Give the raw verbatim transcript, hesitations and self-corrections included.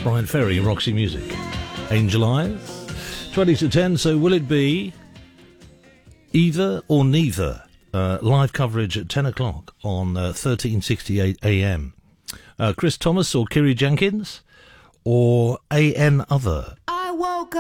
Brian Ferry, Roxy Music. Angel Eyes. twenty to ten, so will it be either or neither? Uh, live coverage at ten o'clock on uh, thirteen sixty-eight A M. Uh, Chris Thomas or Kiri Jenkins? Or A N Other? I woke